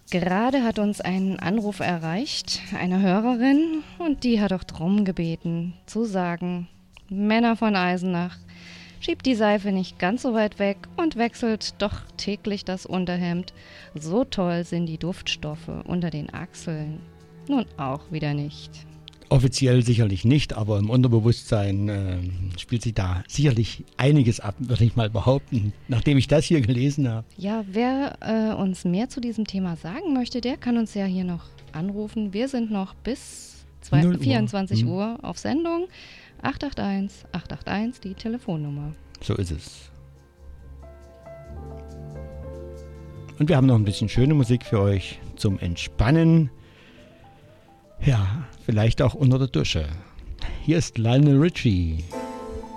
Gerade hat uns ein Anruf erreicht, eine Hörerin, und die hat auch drum gebeten, zu sagen, Männer von Eisenach, schiebt die Seife nicht ganz so weit weg und wechselt doch täglich das Unterhemd. So toll sind die Duftstoffe unter den Achseln. Nun auch wieder nicht. Offiziell sicherlich nicht, aber im Unterbewusstsein spielt sich da sicherlich einiges ab, würde ich mal behaupten, nachdem ich das hier gelesen habe. Ja, wer uns mehr zu diesem Thema sagen möchte, der kann uns ja hier noch anrufen. Wir sind noch bis 24 Uhr auf Sendung. 881 881, die Telefonnummer. So ist es. Und wir haben noch ein bisschen schöne Musik für euch zum Entspannen. Ja, vielleicht auch unter der Dusche. Hier ist Lionel Richie.